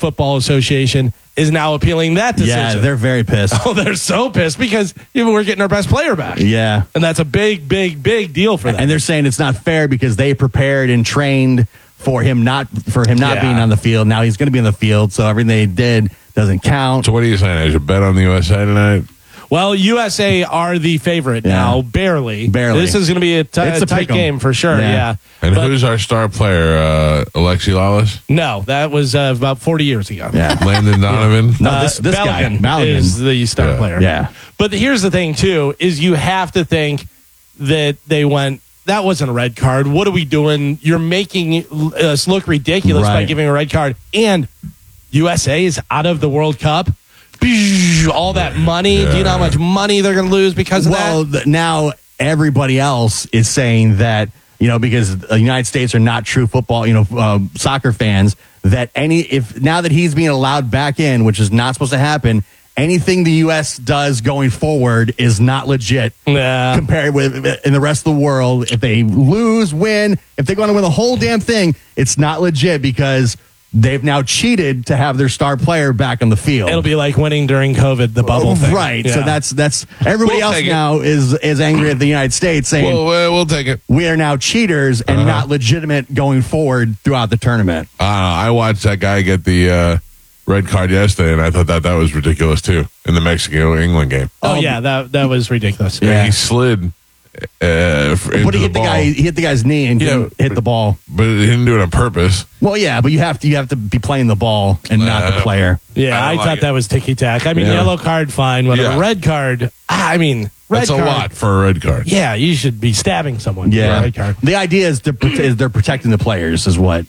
Football Association is now appealing that decision. Yeah, they're very pissed. Oh, they're so pissed because we're getting our best player back. Yeah. And that's a big, big, big deal for them. And they're saying it's not fair because they prepared and trained for him not being on the field. Now he's going to be on the field, so everything they did doesn't count. So what are you saying? I should bet on the USA tonight? Well, USA are the favorite now, barely. This is going to be a tight game for sure, yeah. And who's our star player? Alexi Lawless? No, that was about 40 years ago. Yeah. Landon Donovan? No, this guy. Balogun is the star player. Yeah. But here's the thing, too, is you have to think that they went, that wasn't a red card. What are we doing? You're making us look ridiculous by giving a red card. And USA is out of the World Cup. All that money. Do you know how much money they're going to lose because of that? Well, now everybody else is saying that, because the United States are not true football, soccer fans, that now that he's being allowed back in, which is not supposed to happen, anything the U.S. does going forward is not legit compared with in the rest of the world. If they lose, win, if they're going to win the whole damn thing, it's not legit because they've now cheated to have their star player back on the field. It'll be like winning during COVID, the bubble thing. Right. Yeah. So that's everybody else now is angry at the United States saying, we'll take it. We are now cheaters and not legitimate going forward throughout the tournament. I watched that guy get the red card yesterday, and I thought that was ridiculous, too, in the Mexico-England game. Oh, yeah, that was ridiculous. Yeah. He slid but he hit the guy's knee and hit the ball. But he didn't do it on purpose. Well, yeah, but you have to be playing the ball and not the player. Yeah, I thought that was ticky-tack. I mean, yellow card, fine. Whatever. Red card, that's a lot for a red card. Yeah, you should be stabbing someone for a red card. The idea is they're protecting the players is what,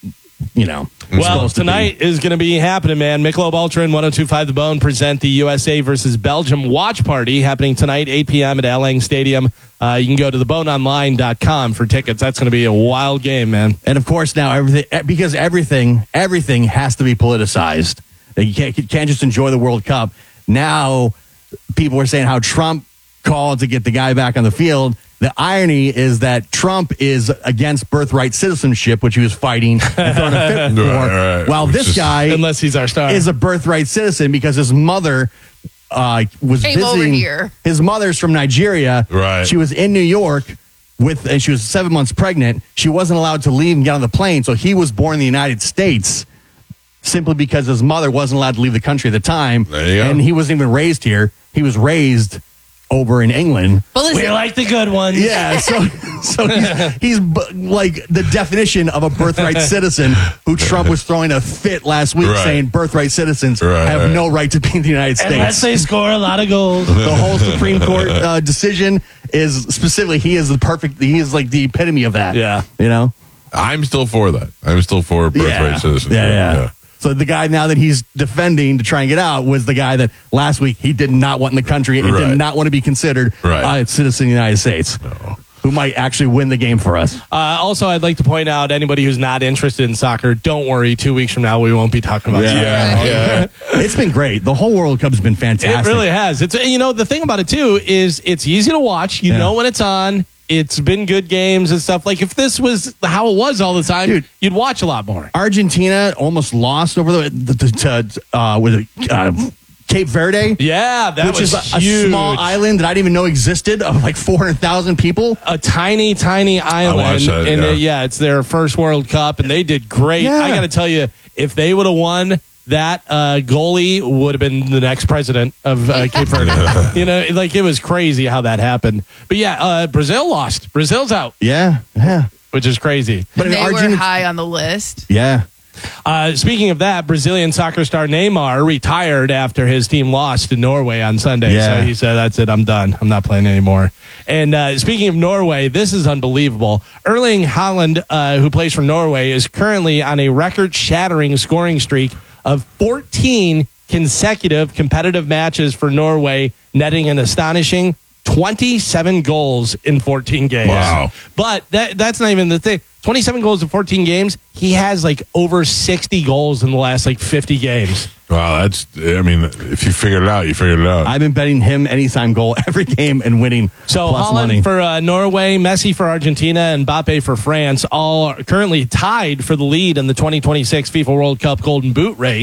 Well, tonight is going to be happening, man. Michelob Ultra and 102.5 The Bone present the USA versus Belgium watch party happening tonight, 8 p.m. at Al Lang Stadium. You can go to theboneonline.com for tickets. That's going to be a wild game, man. And of course, now everything has to be politicized. You can't just enjoy the World Cup. Now, people are saying how Trump called to get the guy back on the field. The irony is that Trump is against birthright citizenship, which he was fighting and throwing a fit for, while this guy, unless he's our star, is a birthright citizen because his mother was visiting. Over here. His mother's from Nigeria. Right. She was in New York and she was 7 months pregnant. She wasn't allowed to leave and get on the plane, so he was born in the United States simply because his mother wasn't allowed to leave the country at the time. There you go. And he wasn't even raised here. He was raised over in England. We like the good ones. Yeah, so he's like the definition of a birthright citizen who Trump was throwing a fit last week saying birthright citizens have no right to be in the United States. Unless they score a lot of goals. The whole Supreme Court decision is specifically, he is like the epitome of that. Yeah. I'm still for that. I'm still for birthright citizens. Yeah. So the guy now that he's defending to try and get out was the guy that last week he did not want in the country and did not want to be considered a citizen of the United States. No. Who might actually win the game for us. Also, I'd like to point out, anybody who's not interested in soccer, don't worry. 2 weeks from now, we won't be talking about soccer. Yeah. It's been great. The whole World Cup has been fantastic. It really has. It's the thing about it, too, is it's easy to watch. You know when it's on. It's been good games and stuff. Like, if this was how it was all the time, you'd watch a lot more. Argentina almost lost over Cape Verde. Yeah, that which was is a huge. small island that I didn't even know existed of like 400,000 people. A tiny island. I watched that, and it's their first World Cup, and they did great. Yeah. I got to tell you, if they would have won, that goalie would have been the next president of Cape Verde. It was crazy how that happened. But Brazil lost. Brazil's out. Yeah. Which is crazy. But they were high on the list. Yeah. Speaking of that, Brazilian soccer star Neymar retired after his team lost to Norway on Sunday. Yeah. So he said, that's it, I'm done. I'm not playing anymore. And speaking of Norway, this is unbelievable. Erling Haaland, who plays for Norway, is currently on a record-shattering scoring streak of 14 consecutive competitive matches for Norway, netting an astonishing 27 goals in 14 games. Wow. But that's not even the thing. 27 goals in 14 games. He has like over 60 goals in the last 50 games. Wow, if you figured it out, you figured it out. I've been betting him anytime goal every game and winning So plus Haaland money. for Norway, Messi for Argentina, and Mbappe for France, all are currently tied for the lead in the 2026 FIFA World Cup Golden Boot race.